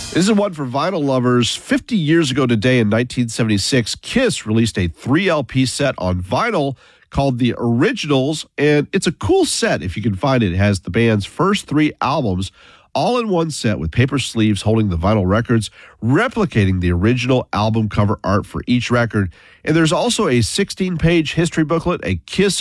This is one for vinyl lovers. 50 years ago today in 1976, Kiss released a 3 LP set on vinyl called The Originals, and it's a cool set if you can find it. It has the band's first 3 albums all in one set with paper sleeves holding the vinyl records, replicating the original album cover art for each record. And there's also a 16-page history booklet, a Kiss